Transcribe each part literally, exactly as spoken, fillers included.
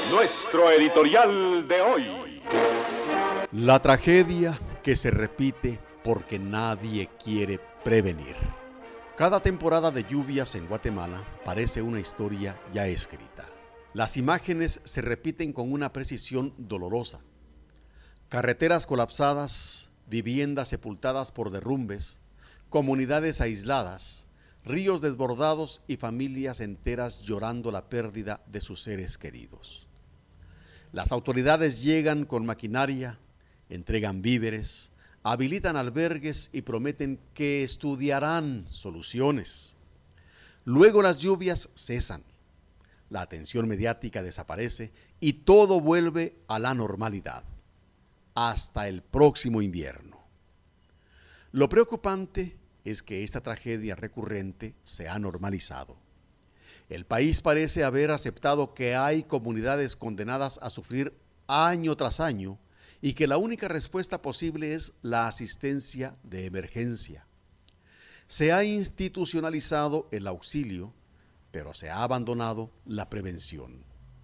Nuestro editorial de hoy. La tragedia que se repite porque nadie quiere prevenir. Cada temporada de lluvias en Guatemala parece una historia ya escrita. Las imágenes se repiten con una precisión dolorosa. Carreteras colapsadas, viviendas sepultadas por derrumbes, comunidades aisladas, ríos desbordados y familias enteras llorando la pérdida de sus seres queridos. Las autoridades llegan con maquinaria, entregan víveres, habilitan albergues y prometen que estudiarán soluciones. Luego las lluvias cesan, la atención mediática desaparece y todo vuelve a la normalidad, hasta el próximo invierno. Lo preocupante es que esta tragedia recurrente se ha normalizado. El país parece haber aceptado que hay comunidades condenadas a sufrir año tras año y que la única respuesta posible es la asistencia de emergencia. Se ha institucionalizado el auxilio, pero se ha abandonado la prevención.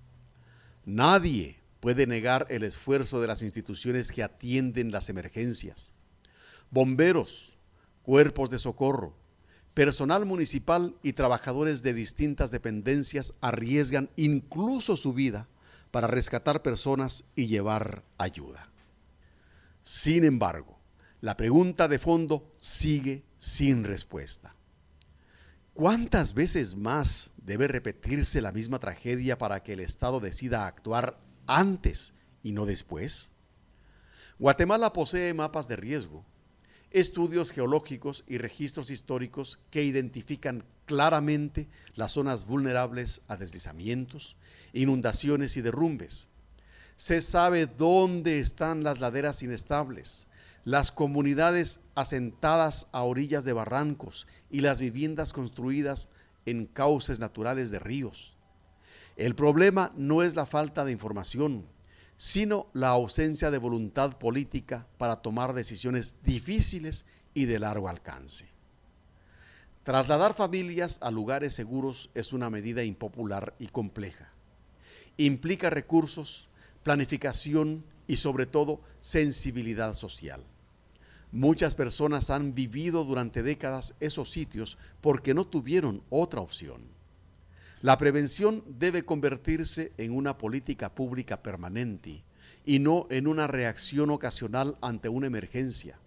Nadie puede negar el esfuerzo de las instituciones que atienden las emergencias. Bomberos, cuerpos de socorro, personal municipal y trabajadores de distintas dependencias arriesgan incluso su vida para rescatar personas y llevar ayuda. Sin embargo, la pregunta de fondo sigue sin respuesta. ¿Cuántas veces más debe repetirse la misma tragedia para que el Estado decida actuar antes y no después? Guatemala posee mapas de riesgo, estudios geológicos y registros históricos que identifican claramente las zonas vulnerables a deslizamientos, inundaciones y derrumbes. Se sabe dónde están las laderas inestables, las comunidades asentadas a orillas de barrancos y las viviendas construidas en cauces naturales de ríos. El problema no es la falta de información, sino la ausencia de voluntad política para tomar decisiones difíciles y de largo alcance. Trasladar familias a lugares seguros es una medida impopular y compleja. Implica recursos, planificación y sobre todo sensibilidad social. Muchas personas han vivido durante décadas esos sitios porque no tuvieron otra opción. La prevención debe convertirse en una política pública permanente y no en una reacción ocasional ante una emergencia.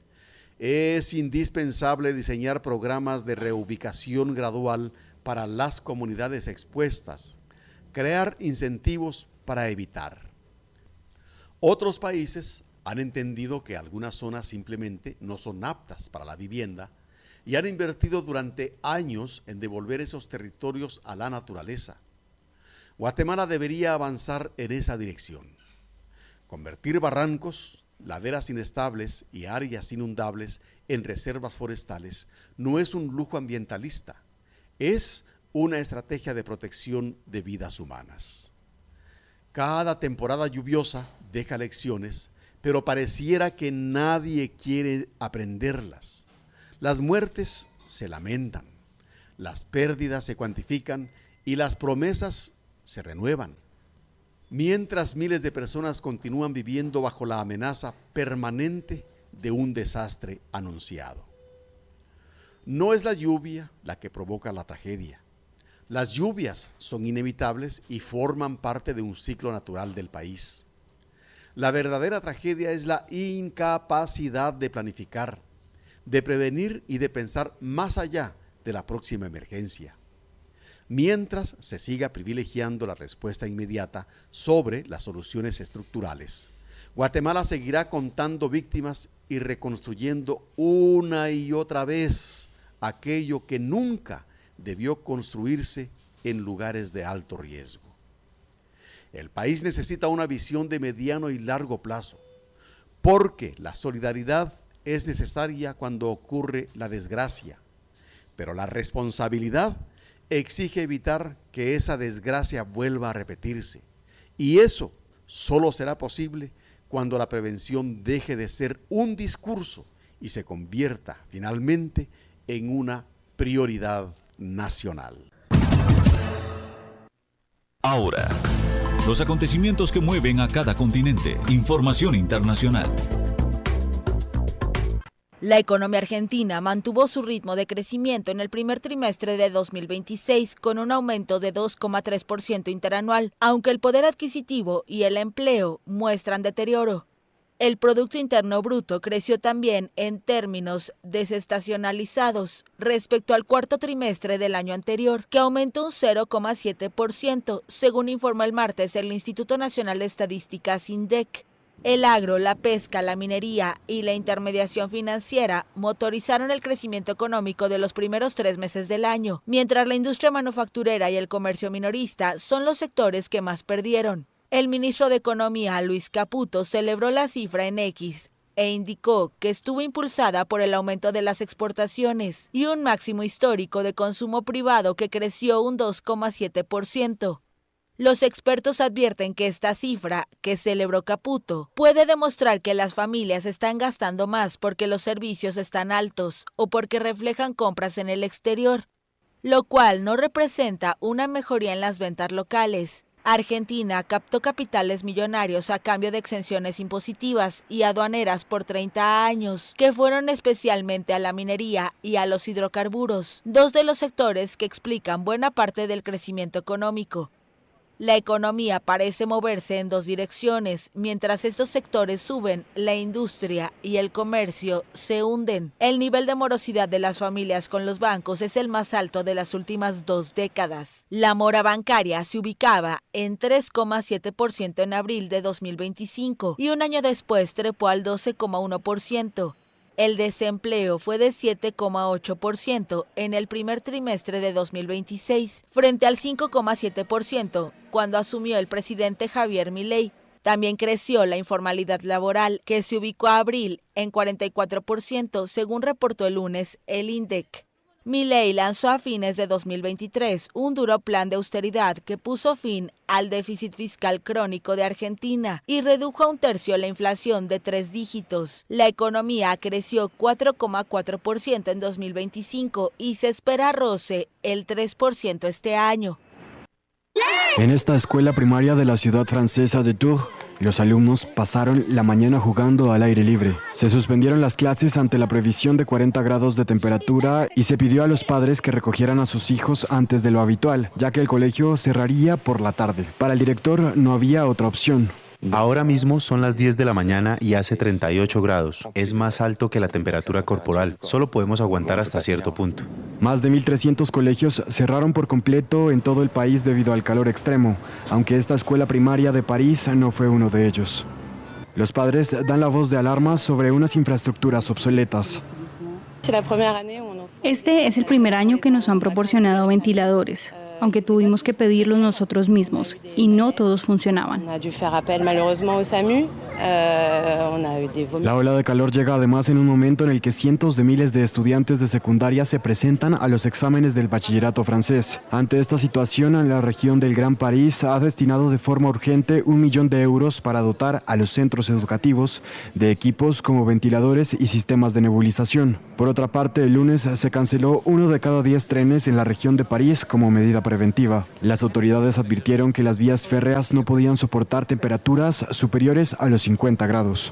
Es indispensable diseñar programas de reubicación gradual para las comunidades expuestas, crear incentivos para evitar. Otros países han entendido que algunas zonas simplemente no son aptas para la vivienda y han invertido durante años en devolver esos territorios a la naturaleza. Guatemala debería avanzar en esa dirección. Convertir barrancos, laderas inestables y áreas inundables en reservas forestales no es un lujo ambientalista, es una estrategia de protección de vidas humanas. Cada temporada lluviosa deja lecciones, pero pareciera que nadie quiere aprenderlas. Las muertes se lamentan, las pérdidas se cuantifican y las promesas se renuevan, mientras miles de personas continúan viviendo bajo la amenaza permanente de un desastre anunciado. No es la lluvia la que provoca la tragedia. Las lluvias son inevitables y forman parte de un ciclo natural del país. La verdadera tragedia es la incapacidad de planificar, de prevenir y de pensar más allá de la próxima emergencia. Mientras se siga privilegiando la respuesta inmediata sobre las soluciones estructurales, Guatemala seguirá contando víctimas y reconstruyendo una y otra vez aquello que nunca debió construirse en lugares de alto riesgo. El país necesita una visión de mediano y largo plazo, porque la solidaridad es necesaria cuando ocurre la desgracia, pero la responsabilidad exige evitar que esa desgracia vuelva a repetirse, y eso solo será posible cuando la prevención deje de ser un discurso y se convierta finalmente en una prioridad nacional. Ahora, Los acontecimientos que mueven a cada continente. Información internacional. La economía argentina mantuvo su ritmo de crecimiento en el primer trimestre de dos mil veintiséis con un aumento de dos coma tres por ciento interanual, aunque el poder adquisitivo y el empleo muestran deterioro. El Producto Interno Bruto creció también en términos desestacionalizados respecto al cuarto trimestre del año anterior, que aumentó un cero coma siete por ciento, según informó el martes el Instituto Nacional de Estadísticas INDEC. El agro, la pesca, la minería y la intermediación financiera motorizaron el crecimiento económico de los primeros tres meses del año, mientras la industria manufacturera y el comercio minorista son los sectores que más perdieron. El ministro de Economía, Luis Caputo, celebró la cifra en X e indicó que estuvo impulsada por el aumento de las exportaciones y un máximo histórico de consumo privado que creció un dos coma siete por ciento. Los expertos advierten que esta cifra, que celebró Caputo, puede demostrar que las familias están gastando más porque los servicios están altos o porque reflejan compras en el exterior, lo cual no representa una mejoría en las ventas locales. Argentina captó capitales millonarios a cambio de exenciones impositivas y aduaneras por treinta años, que fueron especialmente a la minería y a los hidrocarburos, dos de los sectores que explican buena parte del crecimiento económico. La economía parece moverse en dos direcciones. Mientras estos sectores suben, la industria y el comercio se hunden. El nivel de morosidad de las familias con los bancos es el más alto de las últimas dos décadas. La mora bancaria se ubicaba en tres coma siete por ciento en abril de dos mil veinticinco y un año después trepó al doce coma uno por ciento. El desempleo fue de siete coma ocho por ciento en el primer trimestre de dos mil veintiséis, frente al cinco coma siete por ciento cuando asumió el presidente Javier Milei. También creció la informalidad laboral, que se ubicó a abril en cuarenta y cuatro por ciento, según reportó el lunes el INDEC. Milei lanzó a fines de dos mil veintitrés un duro plan de austeridad que puso fin al déficit fiscal crónico de Argentina y redujo a un tercio la inflación de tres dígitos. La economía creció cuatro coma cuatro por ciento en dos mil veinticinco y se espera roce el tres por ciento este año. En esta escuela primaria de la ciudad francesa de Tours, los alumnos pasaron la mañana jugando al aire libre. Se suspendieron las clases ante la previsión de cuarenta grados de temperatura y se pidió a los padres que recogieran a sus hijos antes de lo habitual, ya que el colegio cerraría por la tarde. Para el director no había otra opción. Ahora mismo son las diez de la mañana y hace treinta y ocho grados. Es más alto que la temperatura corporal. Solo podemos aguantar hasta cierto punto. Más de mil trescientos colegios cerraron por completo en todo el país debido al calor extremo, aunque esta escuela primaria de París no fue uno de ellos. Los padres dan la voz de alarma sobre unas infraestructuras obsoletas. Este es el primer año que nos han proporcionado ventiladores, aunque tuvimos que pedirlos nosotros mismos, y no todos funcionaban. La ola de calor llega además en un momento en el que cientos de miles de estudiantes de secundaria se presentan a los exámenes del bachillerato francés. Ante esta situación, la región del Gran París ha destinado de forma urgente un millón de euros para dotar a los centros educativos de equipos como ventiladores y sistemas de nebulización. Por otra parte, el lunes se canceló uno de cada diez trenes en la región de París como medida preventiva. Las autoridades advirtieron que las vías férreas no podían soportar temperaturas superiores a los cincuenta grados.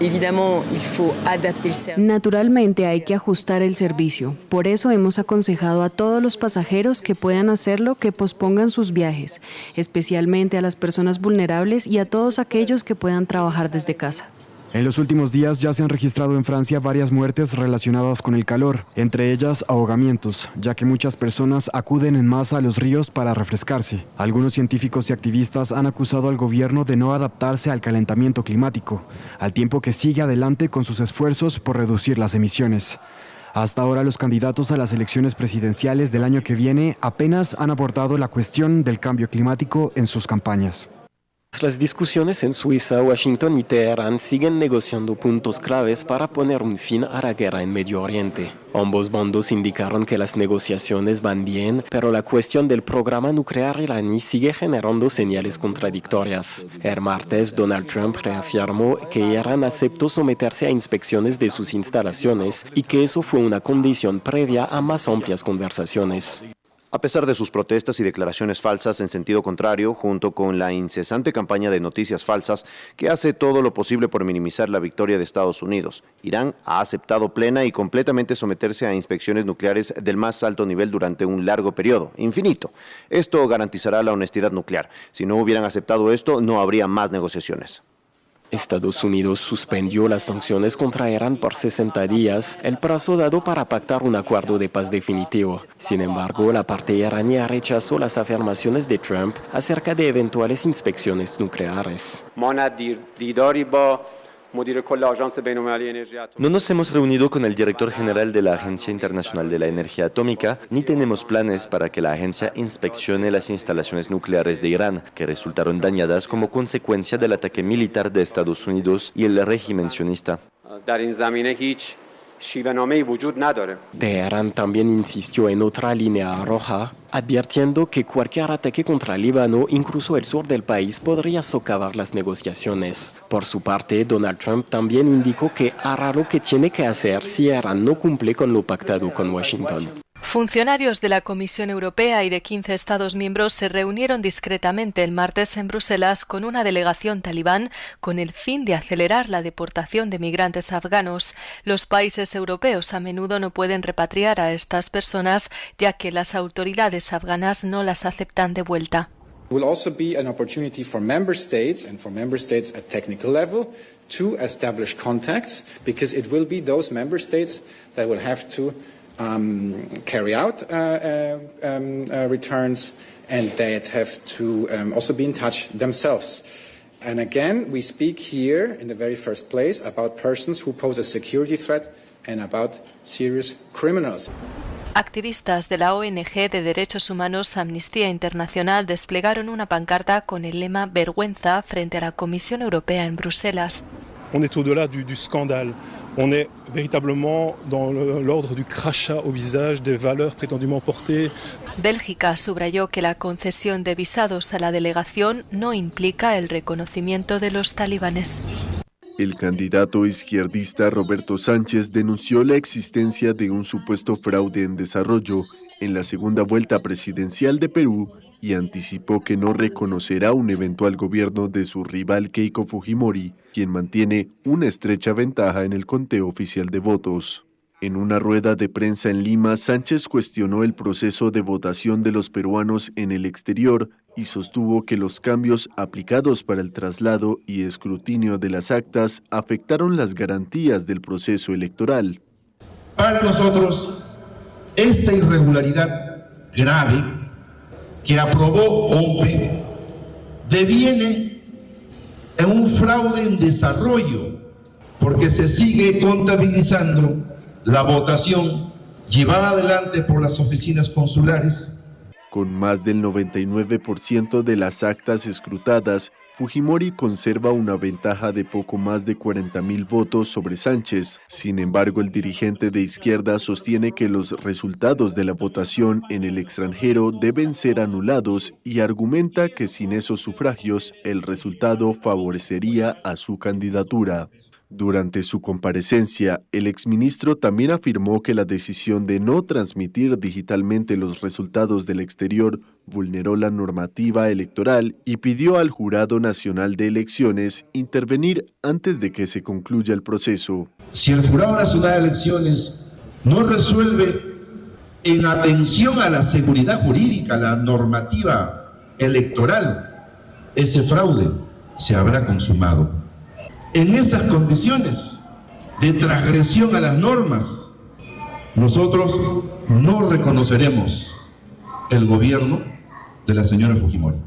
Naturalmente hay que ajustar el servicio. Por eso hemos aconsejado a todos los pasajeros que puedan hacerlo que pospongan sus viajes, especialmente a las personas vulnerables y a todos aquellos que puedan trabajar desde casa. En los últimos días ya se han registrado en Francia varias muertes relacionadas con el calor, entre ellas ahogamientos, ya que muchas personas acuden en masa a los ríos para refrescarse. Algunos científicos y activistas han acusado al gobierno de no adaptarse al calentamiento climático, al tiempo que sigue adelante con sus esfuerzos por reducir las emisiones. Hasta ahora los candidatos a las elecciones presidenciales del año que viene apenas han abordado la cuestión del cambio climático en sus campañas. Las discusiones en Suiza, Washington y Teherán siguen negociando puntos claves para poner un fin a la guerra en Medio Oriente. Ambos bandos indicaron que las negociaciones van bien, pero la cuestión del programa nuclear iraní sigue generando señales contradictorias. El martes, Donald Trump reafirmó que Irán aceptó someterse a inspecciones de sus instalaciones y que eso fue una condición previa a más amplias conversaciones. A pesar de sus protestas y declaraciones falsas en sentido contrario, junto con la incesante campaña de noticias falsas que hace todo lo posible por minimizar la victoria de Estados Unidos, Irán ha aceptado plena y completamente someterse a inspecciones nucleares del más alto nivel durante un largo periodo, infinito. Esto garantizará la honestidad nuclear. Si no hubieran aceptado esto, no habría más negociaciones. Estados Unidos suspendió las sanciones contra Irán por sesenta días, el plazo dado para pactar un acuerdo de paz definitivo. Sin embargo, la parte iraní rechazó las afirmaciones de Trump acerca de eventuales inspecciones nucleares. No nos hemos reunido con el director general de la Agencia Internacional de la Energía Atómica, ni tenemos planes para que la agencia inspeccione las instalaciones nucleares de Irán, que resultaron dañadas como consecuencia del ataque militar de Estados Unidos y el régimen sionista. Teherán también insistió en otra línea roja, advirtiendo que cualquier ataque contra Líbano, incluso el sur del país, podría socavar las negociaciones. Por su parte, Donald Trump también indicó que hará lo que tiene que hacer si Irán no cumple con lo pactado con Washington. Funcionarios de la Comisión Europea y de quince Estados miembros se reunieron discretamente el martes en Bruselas con una delegación talibán con el fin de acelerar la deportación de migrantes afganos. Los países europeos a menudo no pueden repatriar a estas personas, ya que las autoridades afganas no las aceptan de vuelta. Will also be an opportunity for member states and for member states at technical level to establish contacts, because it will be those member states that will have to Um, carry out uh, uh, um, uh, returns, and they have to um, also be in touch themselves. And again, we speak here in the very first place about persons who pose a security threat and about serious criminals. Activistas de la O N G de Derechos Humanos Amnistía Internacional desplegaron una pancarta con el lema Vergüenza frente a la Comisión Europea en Bruselas. On est au-delà du, du scandale. On est véritablement dans l'ordre du crachat au visage des valeurs prétendument portées. Bélgica subrayó que la concesión de visados a la delegación no implica el reconocimiento de los talibanes. El candidato izquierdista Roberto Sánchez denunció la existencia de un supuesto fraude en desarrollo en la segunda vuelta presidencial de Perú y anticipó que no reconocerá un eventual gobierno de su rival Keiko Fujimori, quien mantiene una estrecha ventaja en el conteo oficial de votos. En una rueda de prensa en Lima, Sánchez cuestionó el proceso de votación de los peruanos en el exterior y sostuvo que los cambios aplicados para el traslado y escrutinio de las actas afectaron las garantías del proceso electoral. Para nosotros, esta irregularidad grave que aprobó O M P deviene en un fraude en desarrollo, porque se sigue contabilizando la votación llevada adelante por las oficinas consulares. Con más del noventa y nueve por ciento de las actas escrutadas, Fujimori conserva una ventaja de poco más de cuarenta mil votos sobre Sánchez. Sin embargo, el dirigente de izquierda sostiene que los resultados de la votación en el extranjero deben ser anulados y argumenta que sin esos sufragios el resultado favorecería a su candidatura. Durante su comparecencia, el exministro también afirmó que la decisión de no transmitir digitalmente los resultados del exterior vulneró la normativa electoral y pidió al Jurado Nacional de Elecciones intervenir antes de que se concluya el proceso. Si el Jurado Nacional de Elecciones no resuelve en atención a la seguridad jurídica, la normativa electoral, ese fraude se habrá consumado. En esas condiciones de transgresión a las normas, nosotros no reconoceremos el gobierno de la señora Fujimori.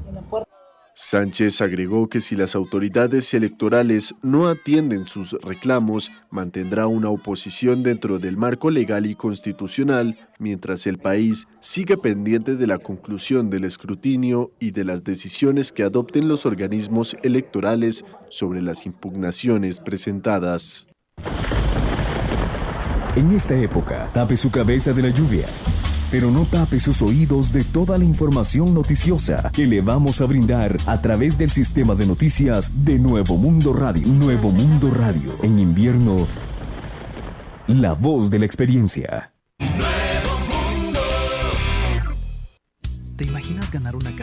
Sánchez agregó que si las autoridades electorales no atienden sus reclamos, mantendrá una oposición dentro del marco legal y constitucional, mientras el país sigue pendiente de la conclusión del escrutinio y de las decisiones que adopten los organismos electorales sobre las impugnaciones presentadas. En esta época, tape su cabeza de la lluvia, pero no tape sus oídos de toda la información noticiosa que le vamos a brindar a través del sistema de noticias de Nuevo Mundo Radio. Nuevo Mundo Radio. En invierno, la voz de la experiencia.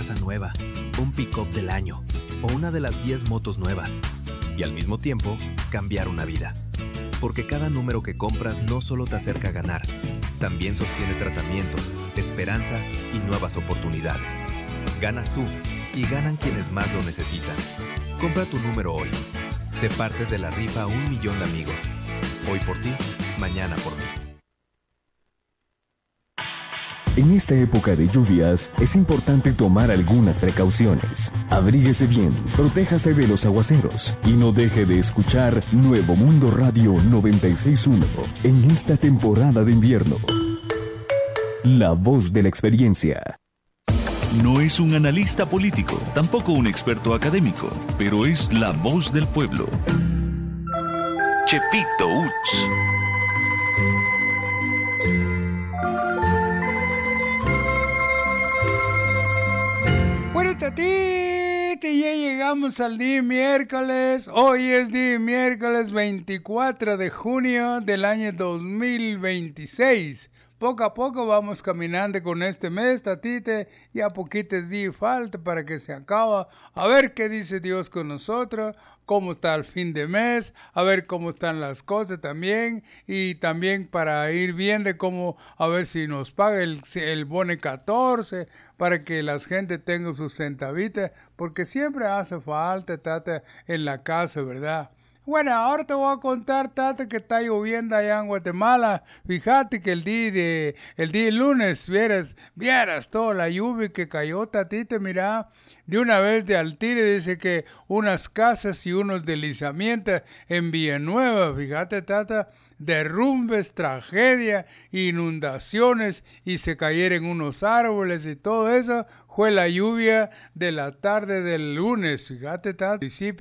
casa nueva, un pick-up del año o una de las diez motos nuevas. Y al mismo tiempo, cambiar una vida. Porque cada número que compras no solo te acerca a ganar, también sostiene tratamientos, esperanza y nuevas oportunidades. Ganas tú y ganan quienes más lo necesitan. Compra tu número hoy. Sé parte de la rifa a un millón de amigos. Hoy por ti, mañana por mí. En esta época de lluvias, es importante tomar algunas precauciones. Abríguese bien, protéjase de los aguaceros y no deje de escuchar Nuevo Mundo Radio noventa y seis punto uno en esta temporada de invierno. La voz de la experiencia. No es un analista político, tampoco un experto académico, pero es la voz del pueblo. Chepito Uts. Bueno, tatita, ya llegamos al día miércoles. Hoy es día miércoles veinticuatro de junio del año dos mil veintiséis. Poco a poco vamos caminando con este mes, tatite. Ya poquitos días falta para que se acabe. A ver qué dice Dios con nosotros. Cómo está el fin de mes, a ver cómo están las cosas también, y también para ir viendo cómo, a ver si nos paga el, el bone catorce, para que la gente tenga sus centavitas, porque siempre hace falta, tata, en la casa, ¿verdad? Bueno, ahora te voy a contar, tata, que está lloviendo allá en Guatemala. Fíjate que el día de el día lunes, vieras, vieras toda la lluvia que cayó, tatita, mira, de una vez de al tire, dice que unas casas y unos deslizamientos en Villanueva, fíjate, tata, derrumbes, tragedia, inundaciones, y se cayeron unos árboles y todo eso. Fue la lluvia de la tarde del lunes, fíjate, tata,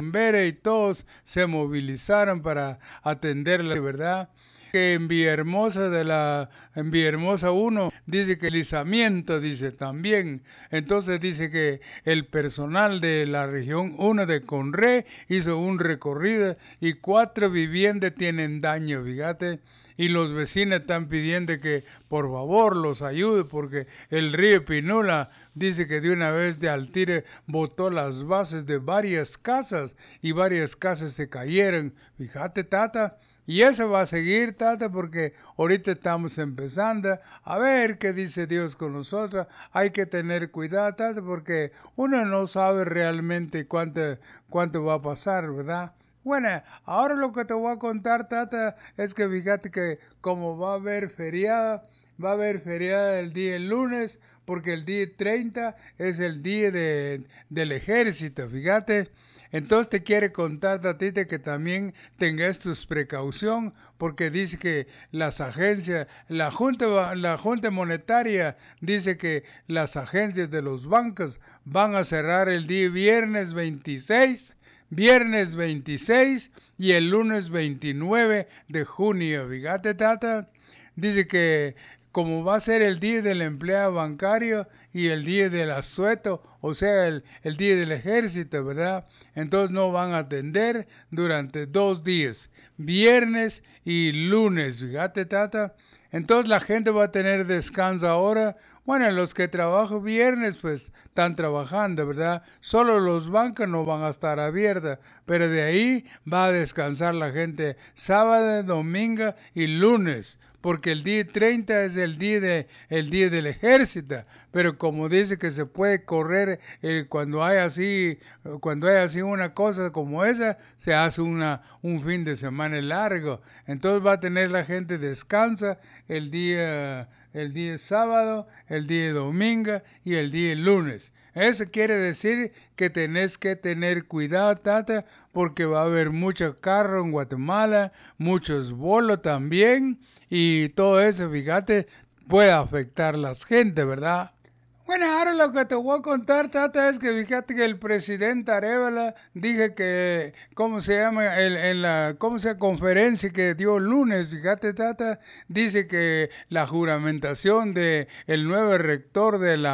y todos se movilizaron para atenderla, ¿verdad? Que en Villahermosa de la en Villahermosa uno dice que el deslizamiento, dice también. Entonces dice que el personal de la región uno de Conré hizo un recorrido y cuatro viviendas tienen daño, fíjate. Y los vecinos están pidiendo que por favor los ayude, porque el río Pinula dice que de una vez de al tire botó las bases de varias casas y varias casas se cayeron. Fíjate, tata. Y eso va a seguir, tata, porque ahorita estamos empezando a ver qué dice Dios con nosotros. Hay que tener cuidado, tata, porque uno no sabe realmente cuánto, cuánto va a pasar, ¿verdad? Bueno, ahora lo que te voy a contar, tata, es que fíjate que como va a haber feriado, va a haber feriado el día el lunes, porque el día treinta es el día de, del ejército, fíjate. Entonces te quiere contar, tatita, que también tengas tus precaución, porque dice que las agencias, la Junta, la Junta Monetaria dice que las agencias de los bancos van a cerrar el día viernes veintiséis, viernes veintiséis y el lunes veintinueve de junio, fíjate, tata. Dice que como va a ser el día del empleado bancario y el día del asueto, o sea, el, el día del ejército, ¿verdad? Entonces no van a atender durante dos días, viernes y lunes, fíjate, tata. Entonces la gente va a tener descanso ahora. Bueno, los que trabajan viernes, pues están trabajando, ¿verdad? Solo los bancos no van a estar abiertos, pero de ahí va a descansar la gente sábado, domingo y lunes, porque el día treinta es el día, de, el día del ejército, pero como dice que se puede correr eh, cuando hay así, cuando hay así una cosa como esa, se hace una, un fin de semana largo. Entonces va a tener la gente descansa el día, el día sábado, el día domingo y el día lunes. Eso quiere decir que tenés que tener cuidado, tata, porque va a haber mucho carro en Guatemala, muchos bolos también, y todo eso, fíjate, puede afectar a la gente, ¿verdad? Bueno, ahora lo que te voy a contar, tata, es que fíjate que el presidente Arevalo dije que, ¿cómo se llama? El, en la, ¿cómo se llama? Conferencia que dio el lunes, fíjate, tata, dice que la juramentación de el nuevo rector de la,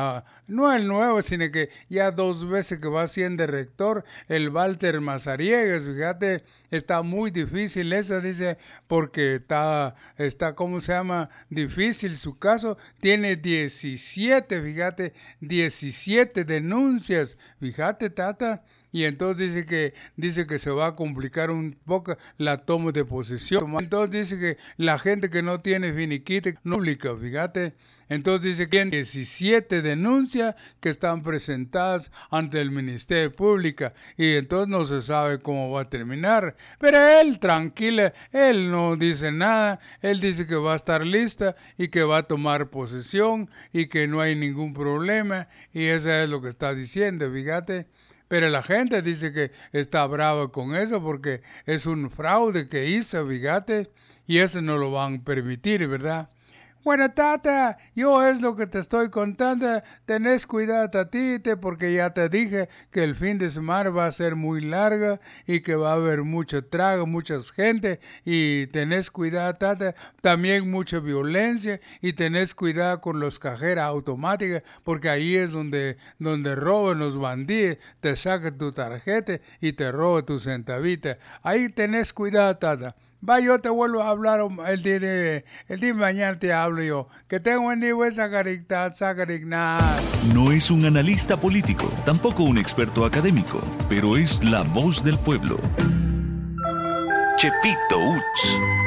no el nuevo, sino que ya dos veces que va siendo rector, el Walter Mazariegas, fíjate, está muy difícil eso, dice, porque está, está, ¿cómo se llama? Difícil su caso, tiene diecisiete, fíjate, diecisiete denuncias, fíjate, tata. Y entonces dice que dice que se va a complicar un poco la toma de posesión. Entonces dice que la gente que no tiene finiquite pública, fíjate. Entonces dice que hay diecisiete denuncias que están presentadas ante el Ministerio Público y entonces no se sabe cómo va a terminar. Pero él, tranquila, él no dice nada. Él dice que va a estar lista y que va a tomar posesión y que no hay ningún problema. Y eso es lo que está diciendo, fíjate. Pero la gente dice que está brava con eso porque es un fraude que hizo, fíjate, y eso no lo van a permitir, ¿verdad? Bueno, tata, yo es lo que te estoy contando, tenés cuidado, tatite, porque ya te dije que el fin de semana va a ser muy largo y que va a haber mucho trago, mucha gente, y tenés cuidado, tata, también mucha violencia, y tenés cuidado con los cajeras automáticas, porque ahí es donde, donde roban los bandidos, te sacan tu tarjeta y te roban tu centavita. Ahí tenés cuidado, tata. Va, yo te vuelvo a hablar el día de, el día de mañana te hablo yo. Que tengo un día, Sacarictat, Sacaricnat. No es un analista político, tampoco un experto académico, pero es la voz del pueblo. Chepito Uch.